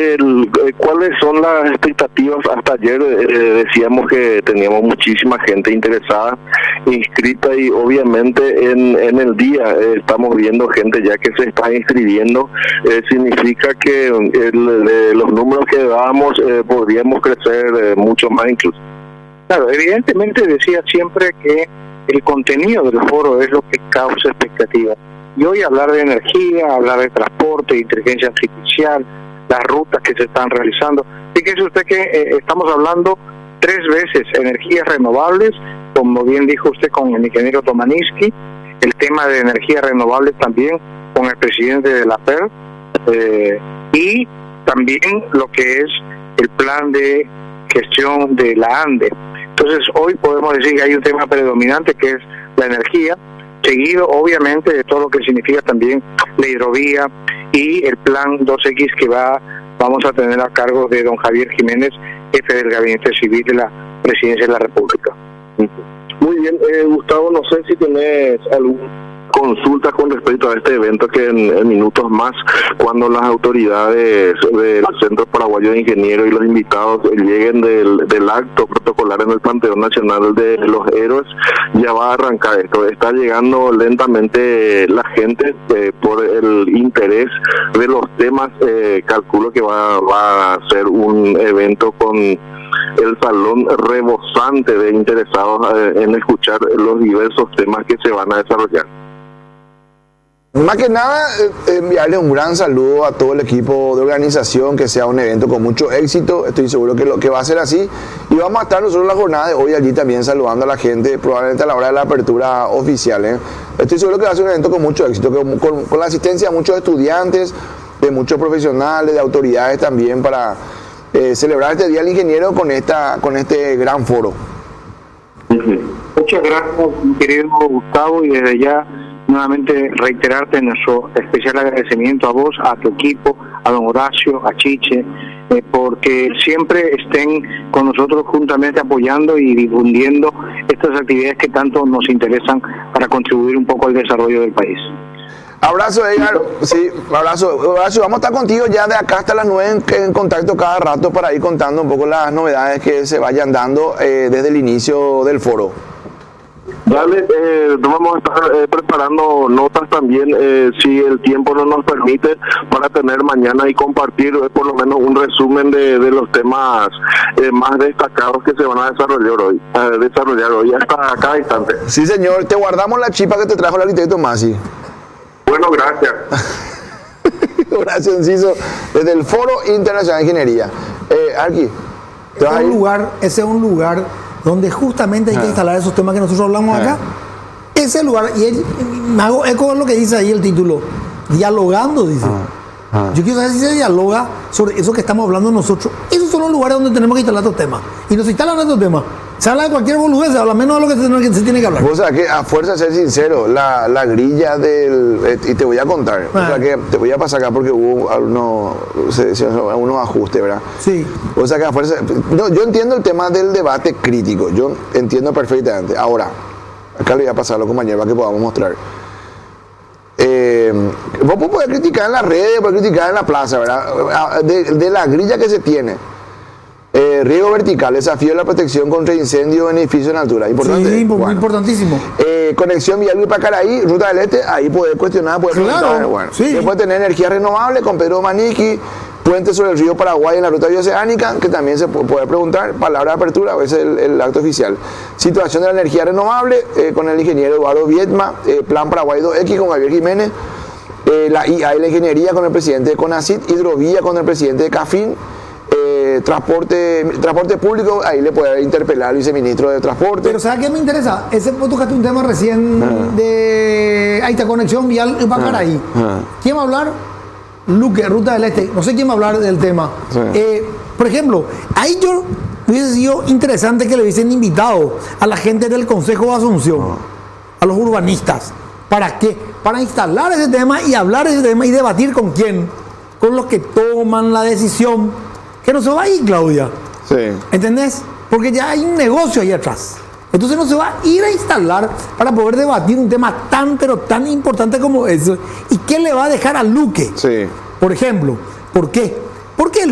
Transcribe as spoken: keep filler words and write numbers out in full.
el, ¿cuáles son las expectativas? Hasta ayer eh, decíamos que teníamos muchísima gente interesada, inscrita, y obviamente en, en el día eh, estamos viendo gente ya que se está inscribiendo. Eh, significa que el, de los números que dábamos eh, podríamos crecer eh, mucho más incluso. Claro, evidentemente decía siempre que el contenido del foro es lo que causa expectativa. Y hoy hablar de energía, hablar de transporte, de inteligencia artificial, las rutas que se están realizando. Fíjese usted que eh, estamos hablando tres veces energías renovables, como bien dijo usted con el ingeniero Tomaniski, el tema de energías renovables también con el presidente de la P E R, eh, y también lo que es el plan de gestión de la ANDE. Entonces hoy podemos decir que hay un tema predominante que es la energía, seguido obviamente de todo lo que significa también la hidrovía y el plan dos equis que va vamos a tener a cargo de don Javier Jiménez, jefe del Gabinete Civil de la Presidencia de la República. Muy bien, eh, Gustavo, no sé si tenés alguna consulta con respecto a este evento, que en, en minutos más, cuando las autoridades del Centro Paraguayo de Ingenieros y los invitados lleguen del, del acto protocolar en el Panteón Nacional de los Héroes, ya va a arrancar esto. Está llegando lentamente la gente eh, por el interés de los temas. Eh, calculo que va, va a ser un evento con el salón rebosante de interesados eh, en escuchar los diversos temas que se van a desarrollar. Más que nada, eh, enviarle un gran saludo a todo el equipo de organización, que sea un evento con mucho éxito. Estoy seguro que lo que va a ser así. Y vamos a estar nosotros en la jornada de hoy allí también saludando a la gente, probablemente a la hora de la apertura oficial. ¿eh? Estoy seguro que va a ser un evento con mucho éxito, con, con, con la asistencia de muchos estudiantes, de muchos profesionales, de autoridades también, para eh, celebrar este Día del Ingeniero con, esta, con este gran foro. Muchas gracias, mi querido Gustavo, y desde ya nuevamente reiterarte nuestro especial agradecimiento a vos, a tu equipo, a don Horacio, a Chiche, eh, porque siempre estén con nosotros juntamente apoyando y difundiendo estas actividades que tanto nos interesan para contribuir un poco al desarrollo del país. Abrazo, Edgar. Sí, abrazo. Horacio, vamos a estar contigo ya de acá hasta las nueve en, en contacto cada rato para ir contando un poco las novedades que se vayan dando eh, desde el inicio del foro. Dale, eh, vamos a estar eh, preparando notas también, eh, si el tiempo no nos permite, para tener mañana y compartir eh, por lo menos un resumen de, de los temas eh, más destacados que se van a desarrollar hoy, eh, desarrollar hoy hasta cada instante. Sí, señor, te guardamos la chipa que te trajo el arquitecto Masi. Bueno, gracias. Gracias, Enciso, desde el Foro Internacional de Ingeniería. Eh, Arqui, ese es un lugar, ese es un lugar donde justamente hay que instalar esos temas que nosotros hablamos acá. Ese lugar, y él, me hago eco de lo que dice ahí el título, dialogando, dice. Ah, ah. Yo quiero saber si se dialoga sobre eso que estamos hablando nosotros. Esos son los lugares donde tenemos que instalar estos temas. Y nos instalan estos temas. Se habla de cualquier boludez, se habla menos de lo que se, que se tiene que hablar. O sea, que a fuerza de ser sincero, la, la grilla del... Eh, y te voy a contar, ah. o sea, que te voy a pasar acá porque hubo algunos, se, se, unos ajustes, ¿verdad? Sí. O sea, que a fuerza... No, yo entiendo el tema del debate crítico, yo entiendo perfectamente. Ahora, acá le voy a pasar a los compañeros para que podamos mostrar. Eh, vos podés criticar en las redes, podés criticar en la plaza, ¿verdad? De, de la grilla que se tiene. Eh, riego vertical, desafío de la protección contra incendio en edificios en altura. Importante. Sí, bueno. Importantísimo. Eh, conexión Villalba y Pacaraí, ruta del este, ahí poder cuestionar, poder claro, preguntar. Bueno. Sí. Después tener energía renovable con Pedro Maniqui, puente sobre el río Paraguay en la ruta bioceánica, que también se puede preguntar, palabra de apertura, a veces el, el acto oficial. Situación de la energía renovable, eh, con el ingeniero Eduardo Viedma, eh, plan Paraguay dos equis con Javier Jiménez, eh, la I A y la ingeniería con el presidente de CONACYT, hidrovía con el presidente de CAFIN, eh, transporte, transporte público, ahí le puede interpelar al viceministro de Transporte. Pero ¿sabes qué me interesa? Ese, vos tocaste un tema recién ah. de ahí está, conexión vial y Pacaraí. Ah. Ah. ¿Quién va a hablar? Luque, Ruta del Este. No sé quién va a hablar del tema. Sí. Eh, por ejemplo, ahí yo hubiese sido interesante que le hubiesen invitado a la gente del Consejo de Asunción, ah. a los urbanistas. ¿Para qué? Para instalar ese tema y hablar ese tema y debatir con quién. Con los que toman la decisión. Que no se va a ir, Claudia. Sí. ¿Entendés? Porque ya hay un negocio ahí atrás. Entonces no se va a ir a instalar para poder debatir un tema tan, pero tan importante como eso. ¿Y qué le va a dejar a Luque? Sí. Por ejemplo. ¿Por qué? Porque